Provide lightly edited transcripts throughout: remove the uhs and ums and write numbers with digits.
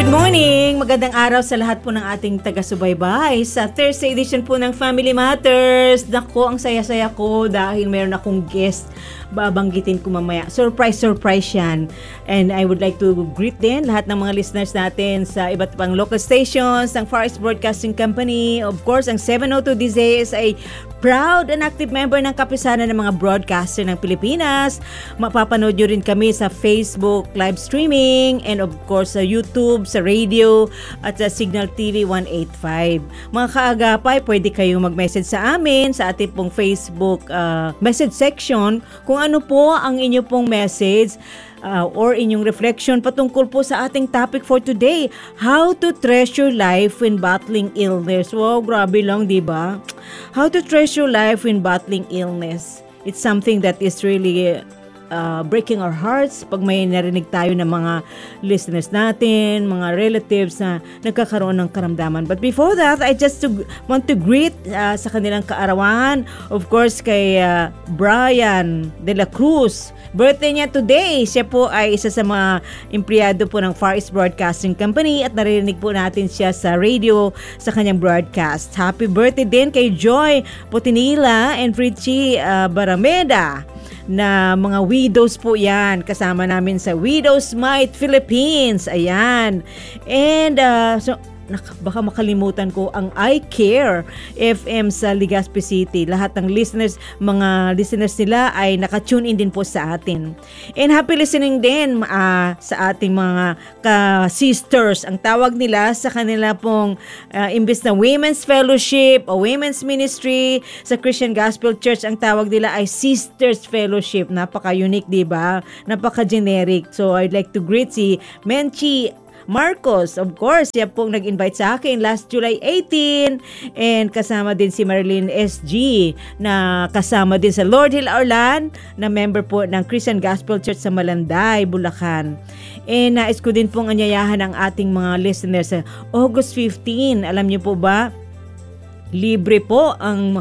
Good morning! Magandang araw sa lahat po ng ating taga-subaybay sa Thursday edition po ng Family Matters. Naku, ang saya-saya ko dahil meron akong guest. Babanggitin ko mamaya. Surprise yan. And I would like to greet din lahat ng mga listeners natin sa iba't pang local stations ng Far East Broadcasting Company. Of course, ang 702 DZS is a proud and active member ng kapisanan ng mga broadcaster ng Pilipinas. Mapapanood nyo rin kami sa Facebook live streaming and of course sa YouTube, sa radio at sa Signal TV 185. Mga kaagapay, pwede kayong mag-message sa amin sa ating pong Facebook message section kung ano po ang inyo pong message or inyong reflection patungkol po sa ating topic for today. How to treasure life when battling illness. Wow, grabe lang, di ba? How to treasure life when battling illness. It's something that is really breaking our hearts pag may narinig tayo ng mga listeners natin, mga relatives na nagkakaroon ng karamdaman. But before that, I just want to greet sa kanilang kaarawan, of course, kay Brian De La Cruz. Birthday niya today. Siya po ay isa sa mga empleyado po ng Far East Broadcasting Company at narinig po natin siya sa radio sa kanyang broadcast. Happy birthday din kay Joy Potinila and Richie Barameda, na mga widows po yan. Kasama namin sa Widows Might Philippines. Ayan. And baka makalimutan ko ang I Care FM sa Legazpi City. Lahat ng mga listeners nila ay naka-tune in din po sa atin. And happy listening din sa ating mga ka-sisters. Ang tawag nila sa kanila pong imbes na Women's Fellowship o Women's Ministry sa Christian Gospel Church, ang tawag nila ay Sisters Fellowship. Napaka-unique, diba? Napaka-generic. So I'd like to greet si Menchi Marcos, of course, siya pong nag-invite sa akin last July 18, and kasama din si Marilyn SG na kasama din sa Lord Hill Arlan na member po ng Christian Gospel Church sa Malanday, Bulacan. And nais ko din pong anyayahan ang ating mga listeners sa August 15. Alam niyo po ba? Libre po ang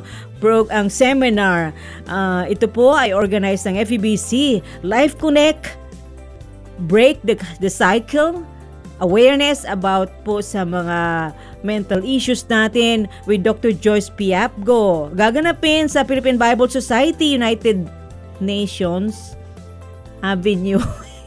seminar. Ito po ay organized ng FEBC. Life Connect, Break the Cycle, awareness about po sa mga mental issues natin with Dr. Joyce Piapgo. Gaganapin sa Philippine Bible Society, United Nations Avenue.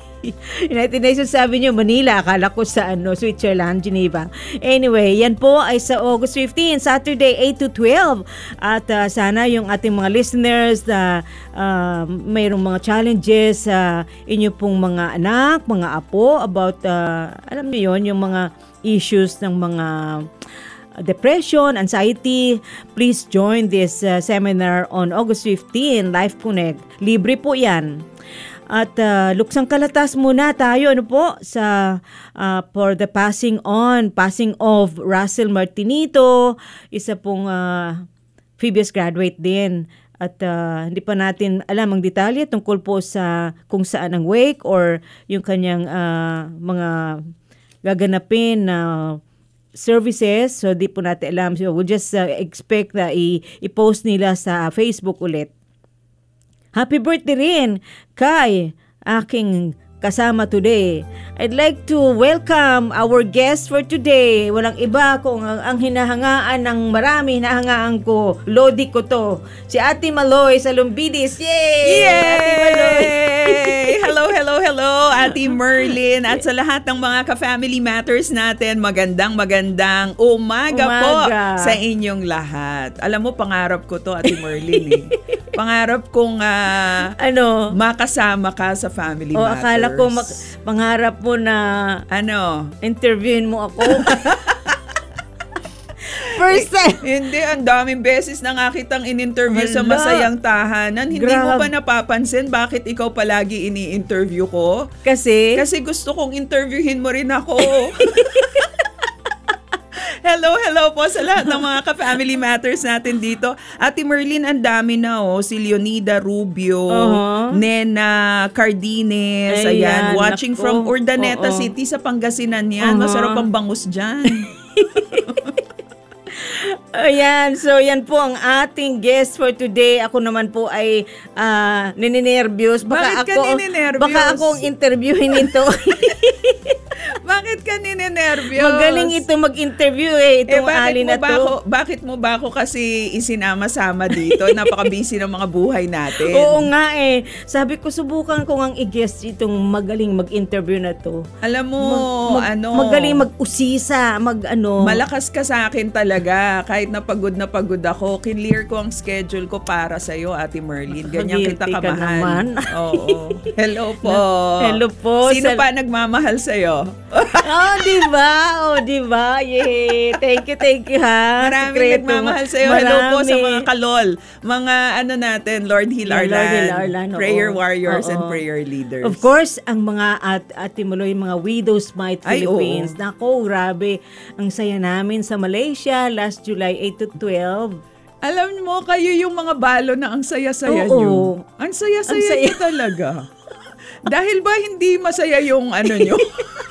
United Nations Avenue, Manila. Akala ko sa Switzerland, Geneva. Anyway, yan po ay sa August 15, Saturday 8 to 12. At sana yung ating mga listeners na mayroong mga challenges sa inyo pong mga anak, mga apo about, alam niyo yon, yung mga issues ng mga depression, anxiety, please join this seminar on August 15, Life Connect. Libre po yan. At luksang kalatas muna tayo sa for the passing of Russell Martinito, isa pong previous graduate din. At hindi pa natin alam ang detalye tungkol po sa kung saan ang wake or yung kanyang mga gaganapin na services. So di po natin alam. So we'll just expect na i-post nila sa Facebook ulit. Happy birthday rin kay aking kasama today. I'd like to welcome our guest for today. Walang iba kung ang hinahangaan ng marami, hinahangaan ko. Lodi ko to. Si Ate Maloy sa Lumbidis. Yay! Yay! Ate Maloy! Hello, Ate Merlin. At sa lahat ng mga ka-Family Matters natin, magandang umaga po sa inyong lahat. Alam mo, pangarap ko to, Ate Merlin. Pangarap kong makasama ka sa Family Matters. Akala ko pangarap mo na interviewin mo ako. First time. Hindi, ang daming beses na nga kitang in-interview sa Masayang Tahanan. Hindi mo pa napapansin bakit ikaw palagi ini-interview ko? Kasi gusto kong interviewin mo rin ako. Hello po sa lahat ng mga ka-Family Matters natin dito. Ate Merlin, ang dami na si Leonida Rubio, Nena Cardines, ayan, watching from Urdaneta City sa Pangasinan yan. Masarap ang bangus dyan. Ayan, so yan po ang ating guest for today. Ako naman po ay nininervyos. Bakit ka nininervyos? Baka akong interviewin nito. Bakit ka ka ninenervyos? Magaling ito mag-interview itong Ali na to. Bakit mo ba ako kasi isinama-sama dito? Napaka-busy ng mga buhay natin. Oo nga Sabi ko, subukan ko ngang i-guest itong magaling mag-interview na to. Alam mo, magaling mag-usisa, malakas ka sa akin talaga. Kahit na pagod ako, kinlear ko ang schedule ko para sa'yo, Ate Merlin. Ganyan kita kamahal. Oo. Hello po. Hello po. Sino pa nagmamahal sa'yo? Diba? Yay. Thank you ha. Maraming nagmamahal sa'yo. Hello po sa mga kalol. Mga natin, Lord Hill Arlan. Prayer warriors and prayer leaders. Of course, ang mga Ate Maloy, mga Widows Might Philippines. Nako, grabe. Ang saya namin sa Malaysia last July 8 to 12. Alam mo, kayo yung mga balo na ang saya-saya nyo. Ang saya-saya nyo talaga. Dahil ba hindi masaya yung nyo?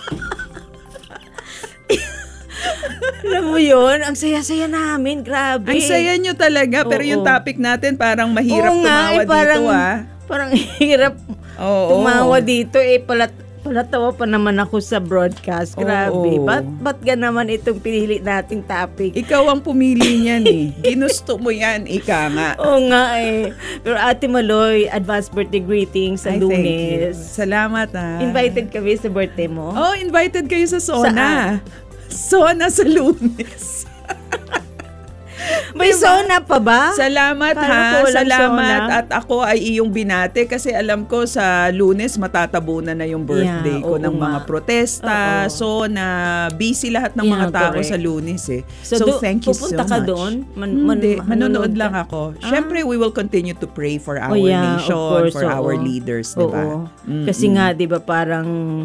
Alam mo yun, ang saya-saya namin, grabe. Ang saya nyo talaga, pero yung topic natin parang mahirap tumawa dito Parang hirap tumawa dito palatawa pa naman ako sa broadcast. Grabe. Ba't naman itong pinili nating topic? Ikaw ang pumili niyan Ginusto mo yan, ika nga. Oo nga Pero Ate Maloy, advance birthday greetings sa Lunes. Salamat Invited kami sa birthday mo? Invited kayo sa Sona. Sona sa Lunes. May Sona pa ba? Salamat Salamat. At ako ay iyong binate kasi alam ko sa Lunes matatabunan na yung birthday ko ng mga protesta. Sona, busy lahat ng mga tao sa Lunes So thank you so much. Pupunta ka doon? Manonood lang ako. Siyempre, we will continue to pray for our nation, for our leaders, diba? Kasi nga, diba, parang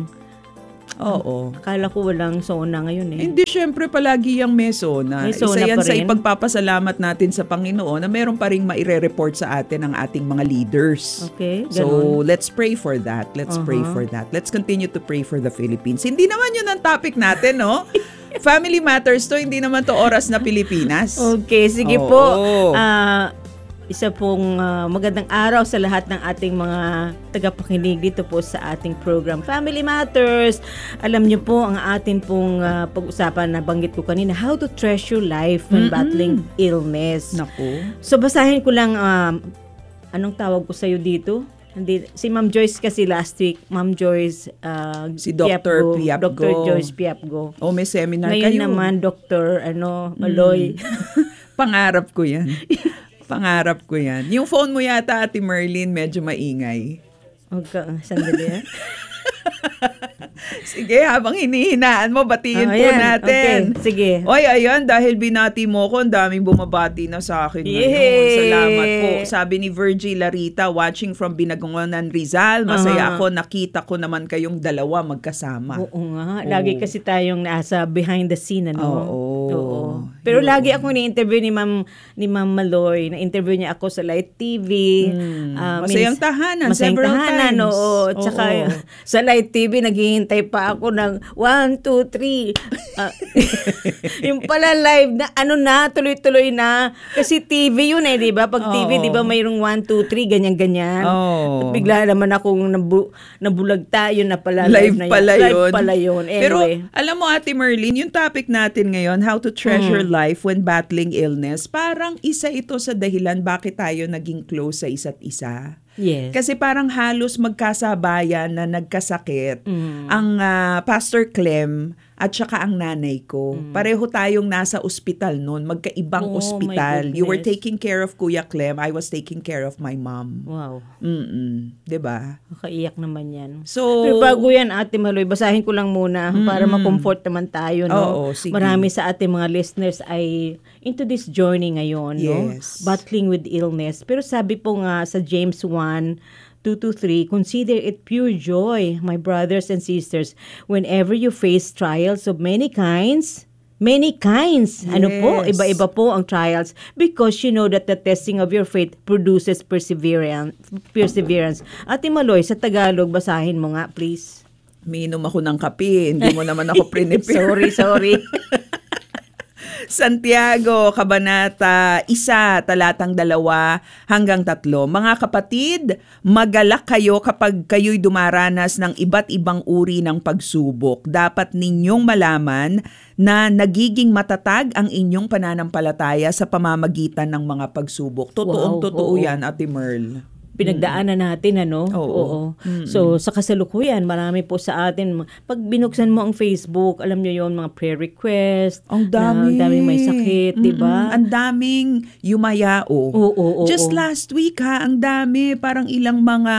akala ko walang Sona ngayon Hindi, syempre palagi yung may Sona. Isa yan sa ipagpapasalamat natin sa Panginoon na meron pa rin maire-report sa atin ang ating mga leaders. Okay, ganun. So, let's pray for that. Let's pray for that. Let's continue to pray for the Philippines. Hindi naman yun ang topic natin, no? Family Matters to, hindi naman to Oras na Pilipinas. Okay, sige po. Isa pong magandang araw sa lahat ng ating mga tagapakinig dito po sa ating program Family Matters. Alam niyo po ang atin pong pag-usapan na banggit ko kanina, how to treasure life when battling illness. Naku. So basahin ko lang anong tawag ko sa'yo dito? Si Ma'am Joyce kasi last week, Ma'am Joyce si Dr. Piapgo. Dr. Joyce Piapgo. May seminar ngayon kayo. Ngayon naman, Dr. Maloy. Pangarap ko yan. Pangarap ko yan. Yung phone mo yata, Ate Merlin, medyo maingay. Sandali Sige, habang hinihinaan mo, batiin po natin. Okay, sige. Oy, ayan, dahil binati mo ko, ang daming bumabati na sa akin ngayon. Salamat po. Sabi ni Virgie Larita, watching from Binagongonan, Rizal, masaya ako, nakita ko naman kayong dalawa magkasama. Oo nga. Lagi kasi tayong nasa behind the scene, Oo. Pero lagi ako ni-interview ni Ma'am Maloy. Na-interview niya ako sa Light TV. Masayang tahanan, several times. Tsaka sa Light TV, naghihintay pa ako ng 1, 2, 3. Yung pala live na, tuloy-tuloy na. Kasi TV yun di ba? Pag TV, di ba, mayroong 1, 2, 3, ganyan-ganyan. At bigla naman akong nabulag tayo na pala live na yun. Live pala yun. Anyway. Pero, alam mo, Ate Merlin, yung topic natin ngayon, how to treasure life when battling illness, parang isa ito sa dahilan bakit tayo naging close sa isa't isa. Yes. Kasi parang halos magkasabayan na nagkasakit ang Pastor Clem at saka ang nanay ko. Pareho tayong nasa ospital noon, magkaibang ospital. You were taking care of Kuya Clem, I was taking care of my mom. Wow. 'Di ba? Nakaiyak naman 'yan. So, pero bago 'yan, Ate Maloy, basahin ko lang muna para ma-comfort naman tayo, no. Marami sa ating mga listeners ay into this journey ngayon, no. Battling with illness. Pero sabi po nga sa James 1:2-3, consider it pure joy, my brothers and sisters, whenever you face trials of many kinds. Ano po? Iba-iba po ang trials because you know that the testing of your faith produces perseverance. Ate Maloy, sa Tagalog, basahin mo nga, please. Minom ako ng kape, hindi mo naman ako prepare. Sorry. Santiago, Kabanata 1, talatang 2 hanggang 3. Mga kapatid, magalak kayo kapag kayo'y dumaranas ng iba't ibang uri ng pagsubok. Dapat ninyong malaman na nagiging matatag ang inyong pananampalataya sa pamamagitan ng mga pagsubok. Totoo yan, Ate Merl. Pinagdaanan natin, ano? Oo. So, sa kasalukuyan, marami po sa atin. Pag binuksan mo ang Facebook, alam nyo yon, mga prayer request. Ang dami. Ang daming may sakit, di ba? Ang daming yumayao. Oo. Just last week, ang dami. Parang ilang mga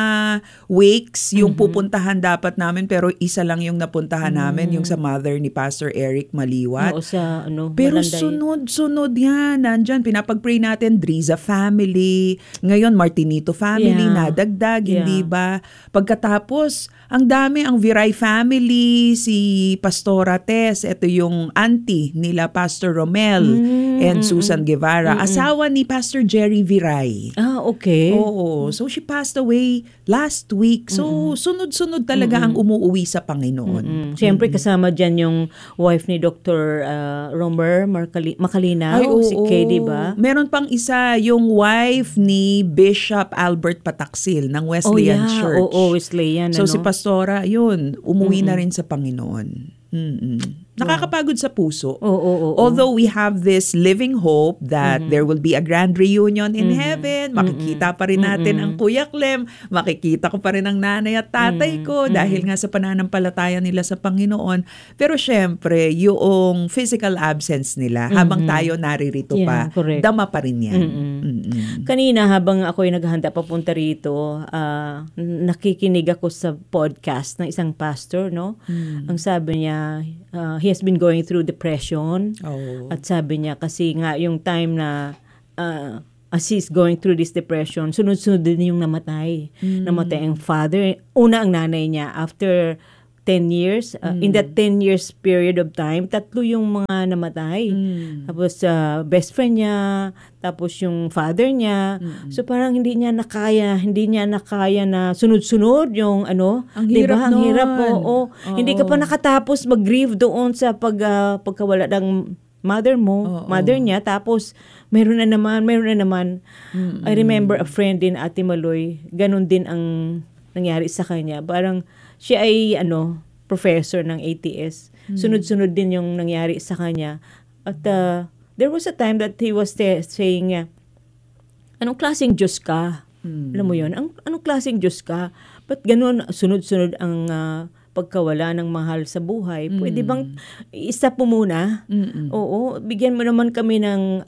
wakes yung pupuntahan dapat namin, pero isa lang yung napuntahan namin, yung sa mother ni Pastor Eric Maliwat. Oo, sa Pero Malanday. sunod yan. Nandyan, pinapag-pray natin, Driza family. Ngayon, Martinito family. Nadagdag, hindi ba? Pagkatapos, ang dami, ang Viray family, si Pastora Tess, ito yung auntie nila Pastor Romel and Susan Guevara, asawa ni Pastor Jerry Viray. Okay. Oo. So, she passed away last week. So, sunod-sunod talaga ang umuuwi sa Panginoon. Siyempre, kasama dyan yung wife ni Dr. Romer Macalinaw, si Kay, di ba? Meron pang isa, yung wife ni Bishop Albert Pataksil ng Wesleyan Church. Oo, Wesleyan. So si Pastora, yun, umuwi na rin sa Panginoon. Nakakapagod sa puso. Although we have this living hope that there will be a grand reunion in heaven, makikita pa rin natin ang Kuya Clem, makikita ko pa rin ang nanay at tatay ko dahil nga sa pananampalataya nila sa Panginoon. Pero syempre, yung physical absence nila, habang tayo naririto pa, correct. dama pa rin yan. Kanina, habang ako'y naghahanda papunta rito, nakikinig ako sa podcast ng isang pastor, no? Ang sabi niya, he has been going through depression. At sabi niya, kasi nga yung time na as he's going through this depression, sunod-sunod din yung namatay. Namatay ang father. Una ang nanay niya. After 10 years, in that 10 years period of time, 3 yung mga namatay. Tapos best friend niya, tapos yung father niya. So parang hindi niya nakaya na sunod-sunod yung ano, ang diba? hirap Ang hirap, oo. Hindi ka pa nakatapos mag-grieve doon sa pagkawala ng mother niya, tapos meron na naman. I remember a friend din, Ate Maloy, ganun din ang nangyari sa kanya. Parang siya ay professor ng ATS. Sunod-sunod din yung nangyari sa kanya. At there was a time that he was saying, anong klaseng Diyos ka? Alam mo yun? Anong klaseng Diyos ka? Ba't ganun sunod-sunod ang pagkawala ng mahal sa buhay? Pwede bang isa po muna? Oo, bigyan mo naman kami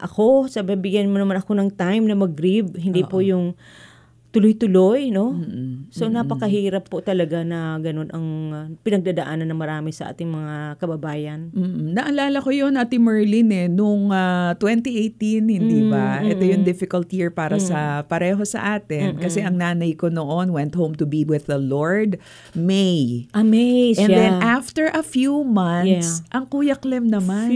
bigyan mo naman ako ng time na mag-grieve. Hindi po yung tuloy-tuloy, no? So, napakahirap po talaga na ganun ang pinagdadaanan ng marami sa ating mga kababayan. Naalala ko yun, Ate Merlin, nung 2018, hindi ba? Ito yung difficult year para sa pareho sa atin. Kasi ang nanay ko noon went home to be with the Lord, May. Amazed, And then after a few months, ang Kuya Clem naman.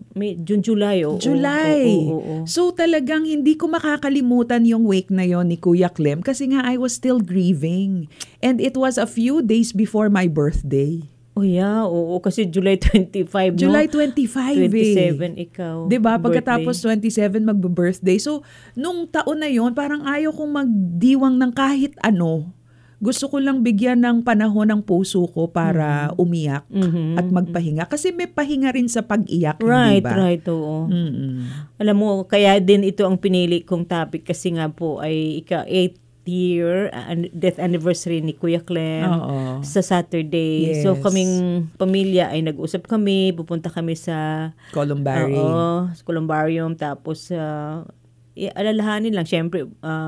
July. July. So talagang hindi ko makakalimutan yung wake na yon ni Kuya Clem kasi nga I was still grieving. And it was a few days before my birthday. Oh yeah, kasi July 25, no? July 25 27 ikaw. 'Di ba? Pagkatapos 27 magbe-birthday. So, nung taon na 'yon, parang ayaw kong magdiwang ng kahit ano. Gusto ko lang bigyan ng panahon ng puso ko para umiyak at magpahinga. Kasi may pahinga rin sa pag-iyak, right, di ba? Right, oo. Alam mo, kaya din ito ang pinili kong topic kasi nga po ay 8th year death anniversary ni Kuya Clem sa Saturday. Yes. So kaming pamilya ay nag-usap kami, pupunta kami sa Columbarium. sa Columbarium, tapos alalahanin lang syempre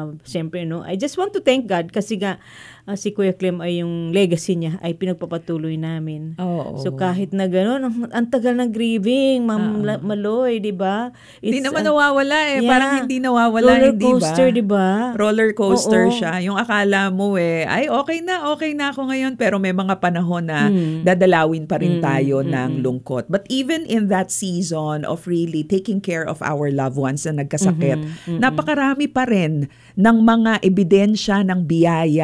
no. I just want to thank God kasi nga si Kuya Clem ay yung legacy niya ay pinagpapatuloy namin. So kahit na gano'n, ang tagal ng grieving, Ma'am Maloy, di ba? Hindi naman nawawala parang hindi nawawala, roller coaster, di ba? Roller coaster siya. Yung akala mo ay okay na ako ngayon, pero may mga panahon na dadalawin pa rin tayo ng lungkot. But even in that season of really taking care of our loved ones na nagkasakit, napakarami pa rin ng mga ebidensya ng biyaya at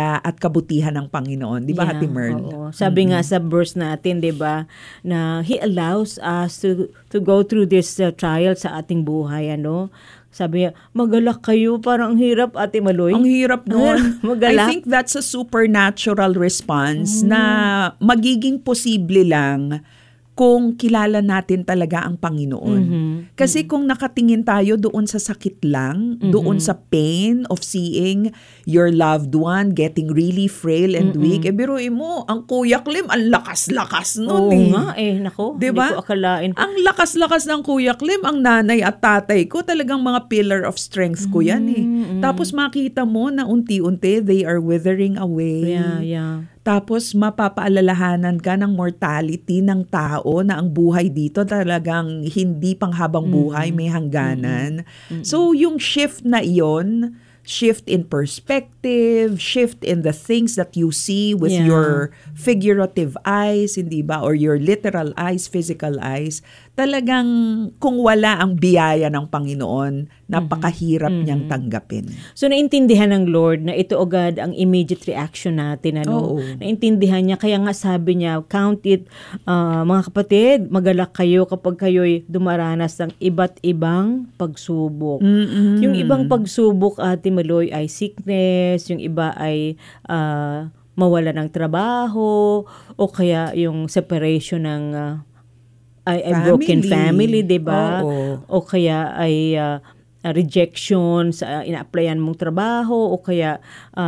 kabutihan ng Panginoon. Di ba, Ate Merl? Oo. Sabi nga sa verse natin, di ba, na He allows us to go through this trial sa ating buhay, ano? Sabi niya, magalak kayo, parang ang hirap, Ate Maloy. Ang hirap nun. Magalak. I think that's a supernatural response na magiging posible lang kung kilala natin talaga ang Panginoon. Kasi kung nakatingin tayo doon sa sakit lang, doon sa pain of seeing your loved one getting really frail and weak, biruin mo, ang Kuya Clem, ang lakas-lakas nun. Oo nga nako, diba? Hindi ko akalain. Ang lakas-lakas ng Kuya Clem, ang nanay at tatay ko, talagang mga pillar of strength ko yan Tapos makita mo na unti-unti, they are withering away. Yeah. Tapos mapapaalalahanan ka ng mortality ng tao na ang buhay dito talagang hindi panghabang buhay, may hangganan. So yung shift na iyon, shift in perspective, shift in the things that you see with your figurative eyes, hindi ba? Or your literal eyes, physical eyes. Talagang kung wala ang biyaya ng Panginoon, napakahirap niyang tanggapin. So naintindihan ng Lord na ito agad ang immediate reaction natin. Ano? Naintindihan niya. Kaya nga sabi niya, count it, mga kapatid, magalak kayo kapag kayo'y dumaranas ng iba't ibang pagsubok. Yung ibang pagsubok, Ate Maloy, ay sickness, yung iba ay mawala ng trabaho, o kaya yung separation ng ay broken family, 'di ba? O kaya ay rejection sa ina-applyan mong trabaho, o kaya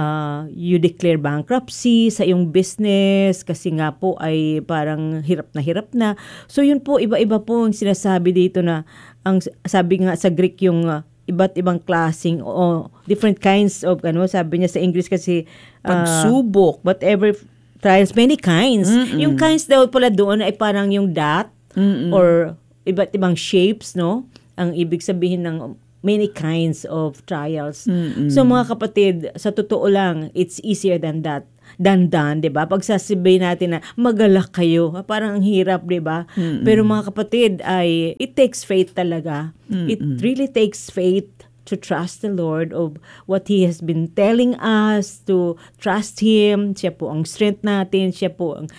you declare bankruptcy sa iyong business kasi nga po ay parang hirap na. So yun po, iba-iba po ang sinasabi dito na ang sabi nga sa Greek yung iba't ibang klaseng o different kinds of sabi niya sa English kasi pagsubok, whatever trials, many kinds. Yung kinds daw pala doon ay parang yung dot or iba't ibang shapes, no? Ang ibig sabihin ng many kinds of trials. So mga kapatid, sa totoo lang, it's easier than that. Than done, 'di ba? Pag sasabihin natin na magalak kayo, parang ang hirap, 'di ba? Pero mga kapatid, ay it takes faith talaga. It really takes faith to trust the Lord of what He has been telling us, to trust Him. Siya po ang strength natin. Siya po ang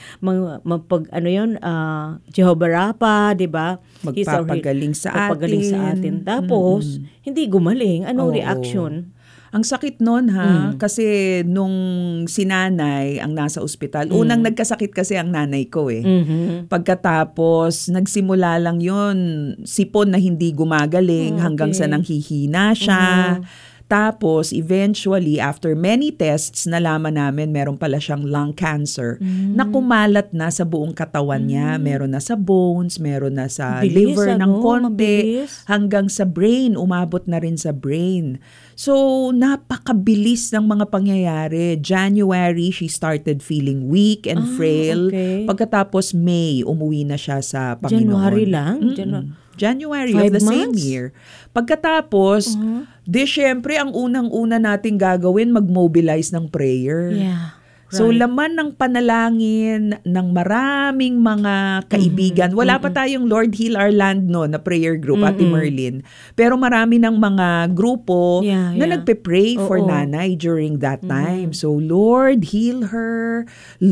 Jehovah Rapha, di ba? Magpapagaling sa atin. Tapos, hindi gumaling. Anong reaction? Ang sakit nun kasi nung si nanay ang nasa ospital, unang nagkasakit kasi ang nanay ko Pagkatapos, nagsimula lang yun, sipon na hindi gumagaling hanggang sa nanghihina siya. Tapos, eventually, after many tests, nalaman namin meron pala siyang lung cancer na kumalat na sa buong katawan niya. Meron na sa bones, meron na sa liver ng konti, hanggang sa brain, umabot na rin sa brain. So, napakabilis ng mga pangyayari. January, she started feeling weak and frail. Pagkatapos May, umuwi na siya sa Panginoon. January lang? January of the same year. Pagkatapos, syempre, ang unang-una nating gagawin, mag-mobilize ng prayer. Yeah. So, laman ng panalangin ng maraming mga kaibigan. Wala pa tayong Lord Heal Our Land na prayer group, Ate Merlin. Pero marami ng mga grupo na nagpe-pray for nanay during that time. So, Lord, heal her.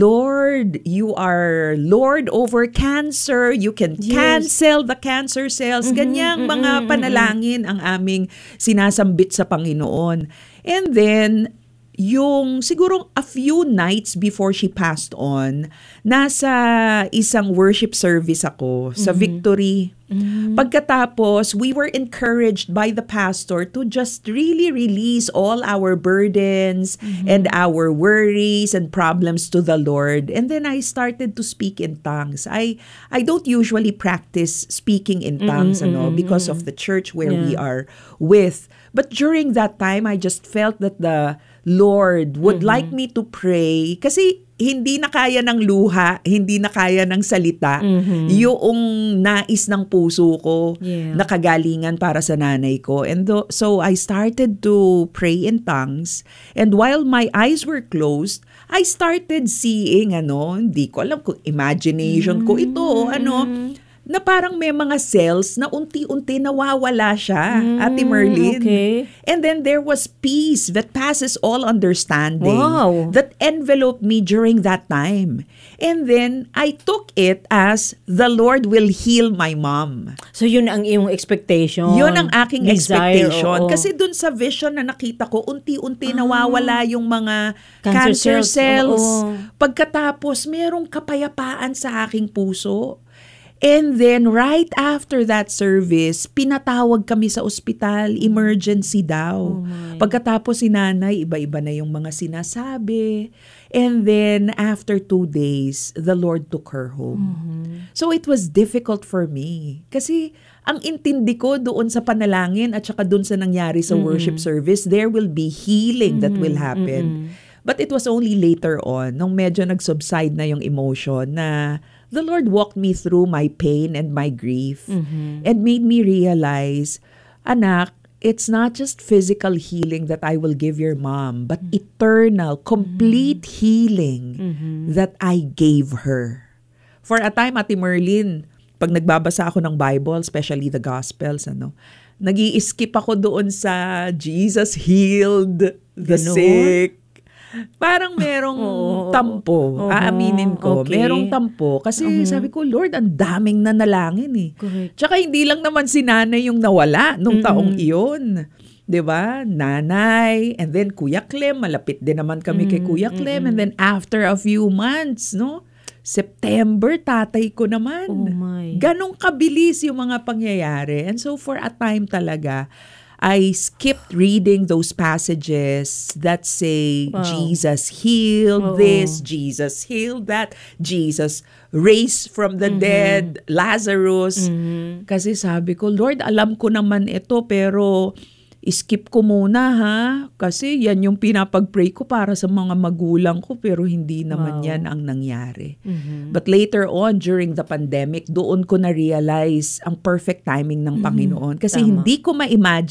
Lord, you are Lord over cancer. You can cancel the cancer cells. Ganyang mga panalangin ang aming sinasambit sa Panginoon. And then, yung siguro a few nights before she passed on, nasa isang worship service ako sa Victory. Pagkatapos, we were encouraged by the pastor to just really release all our burdens and our worries and problems to the Lord. And then I started to speak in tongues. I don't usually practice speaking in tongues because of the church where we are with. But during that time, I just felt that the Lord would like me to pray kasi hindi na kaya ng luha, hindi na kaya ng salita, yung nais ng puso ko na kagalingan para sa nanay ko. And so I started to pray in tongues, and while my eyes were closed, I started seeing hindi ko alam kung imagination ko ito, na parang may mga cells na unti-unti nawawala siya, Ate Merlin. Okay. And then there was peace that passes all understanding Wow. that enveloped me during that time. And then, I took it as the Lord will heal my mom. So yun ang iyong expectation. Yun ang aking Desire, expectation. oo. Kasi dun sa vision na nakita ko, unti-unti nawawala yung mga Cancer cancer cells. oo. Pagkatapos, merong kapayapaan sa aking puso. And then, right after that service, pinatawag kami sa ospital, emergency daw. Pagkatapos si nanay, iba-iba na yung mga sinasabi. And then, after 2 days, the Lord took her home. So, it was difficult for me. Kasi, ang intindi ko doon sa panalangin at saka doon sa nangyari sa worship service, there will be healing that will happen. But it was only later on, nung medyo nag-subside na yung emotion, na the Lord walked me through my pain and my grief and made me realize, anak, it's not just physical healing that I will give your mom, but eternal, complete healing that I gave her. For a time, Ate Merlin, pag nagbabasa ako ng Bible, especially the Gospels, nag-i-skip ako doon sa Jesus healed the Ganon? sick. Parang merong tampo. Aaminin ko. Okay. Merong tampo. Kasi sabi ko, Lord, ang daming nanalangin eh. Correct. Tsaka hindi lang naman si nanay yung nawala nung taong iyon. 'Di ba? Nanay, and then Kuya Clem, malapit din naman kami kay Kuya Clem. And then after a few months, no? September, tatay ko naman. Oh my. Ganong kabilis yung mga pangyayari. And so for a time talaga, I skipped reading those passages that say Jesus healed this, Jesus healed that, Jesus raised from the dead, Lazarus. Kasi sabi ko, Lord, alam ko naman ito pero skip ko muna ha. Kasi yan yung pinapag-pray ko para sa mga magulang ko pero hindi naman yan ang nangyari. But later on, during the pandemic, doon ko na-realize ang perfect timing ng Panginoon. Kasi hindi ko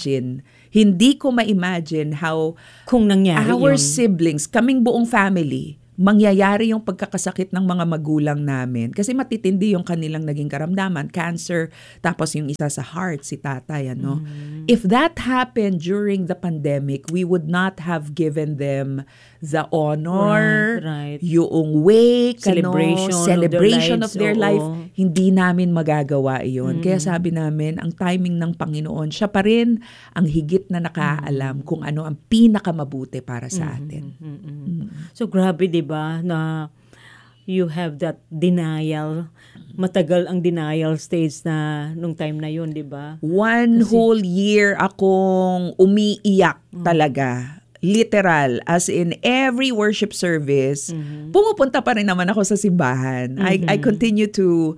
ma-imagine how Kung nangyari our yun. siblings, kaming buong family, mangyayari yung pagkakasakit ng mga magulang namin. Kasi matitindi yung kanilang naging karamdaman, cancer, tapos yung isa sa heart, si tatay, ano. If that happened during the pandemic, we would not have given them the honor, Right. yung wake, Celebration of their life. oo. Hindi namin magagawa iyon. Kaya sabi namin, ang timing ng Panginoon, siya pa rin ang higit na nakaalam kung ano ang pinakamabuti para sa atin. So grabe 'di ba na you have that denial. Matagal ang denial stage na nung time na 'yun, 'di ba? One whole year akong umiiyak talaga. Literal, as in every worship service, pumupunta pa rin naman ako sa simbahan. I continued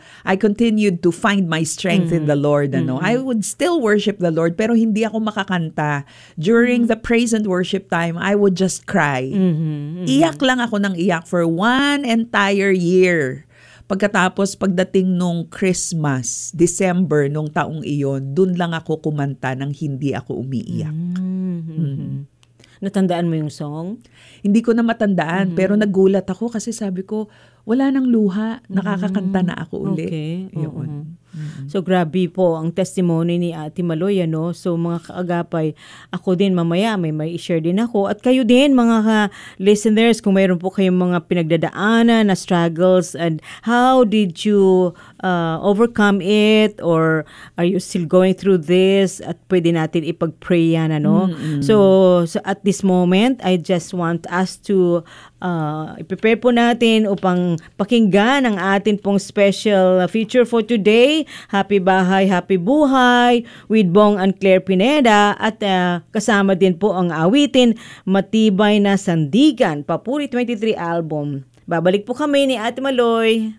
to find my strength in the Lord. I would still worship the Lord, pero hindi ako makakanta. During the praise and worship time, I would just cry. Iyak lang ako ng iyak for one entire year. Pagkatapos, pagdating nung Christmas, December, nung taong iyon, dun lang ako kumanta nang hindi ako umiiyak. Natandaan mo yung song? Hindi ko na matandaan, pero nagulat ako kasi sabi ko, wala nang luha, nakakakanta na ako uli. Okay. Yun. So grabe po ang testimony ni Ate Maloy, ano? So mga kaagapay, ako din mamaya may i-share din ako. At kayo din mga listeners, kung mayroon po kayong mga pinagdadaanan na struggles and how did you overcome it, or are you still going through this, at pwede natin ipag-pray yan, ano? So at this moment, I just want us to i-prepare po natin upang pakinggan ang atin pong special feature for today, Happy Bahay, Happy Buhay with Bong and Claire Pineda, at kasama din po ang awitin Matibay na Sandigan, Papuri 23 album. Babalik po kami ni Ate Maloy.